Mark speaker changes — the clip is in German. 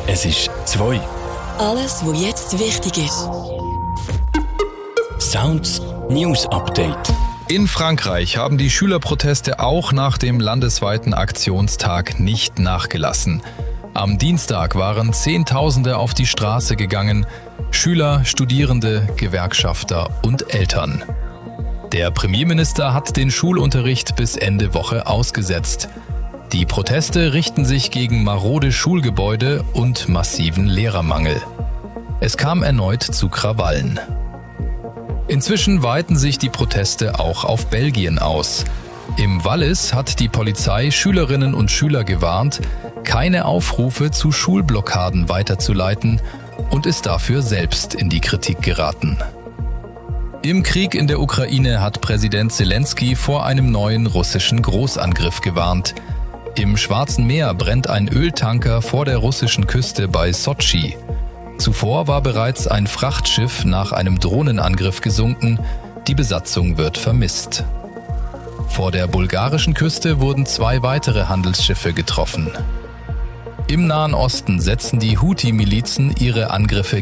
Speaker 1: Es ist 2.
Speaker 2: Alles, was jetzt wichtig ist.
Speaker 1: Sounds News Update.
Speaker 3: In Frankreich haben die Schülerproteste auch nach dem landesweiten Aktionstag nicht nachgelassen. Am Dienstag waren Zehntausende auf die Straße gegangen. Schüler, Studierende, Gewerkschafter und Eltern. Der Premierminister hat den Schulunterricht bis Ende Woche ausgesetzt. Die Proteste richten sich gegen marode Schulgebäude und massiven Lehrermangel. Es kam erneut zu Krawallen. Inzwischen weiten sich die Proteste auch auf Belgien aus. Im Wallis hat die Polizei Schülerinnen und Schüler gewarnt, keine Aufrufe zu Schulblockaden weiterzuleiten und ist dafür selbst in die Kritik geraten. Im Krieg in der Ukraine hat Präsident Zelensky vor einem neuen russischen Großangriff gewarnt. Im Schwarzen Meer brennt ein Öltanker vor der russischen Küste bei Sotschi. Zuvor war bereits ein Frachtschiff nach einem Drohnenangriff gesunken. Die Besatzung wird vermisst. Vor der bulgarischen Küste wurden 2 weitere Handelsschiffe getroffen. Im Nahen Osten setzen die Houthi-Milizen ihre Angriffe